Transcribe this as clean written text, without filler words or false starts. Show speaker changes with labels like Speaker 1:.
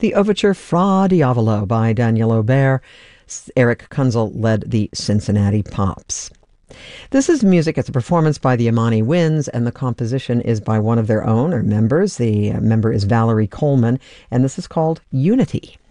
Speaker 1: The overture Fra Diavolo by Daniel Aubert. Eric Kunzel led the Cincinnati Pops. This is music. It's a performance by the Imani Winds, and the composition is by one of their own, or members. The member is Valerie Coleman, and this is called Unity.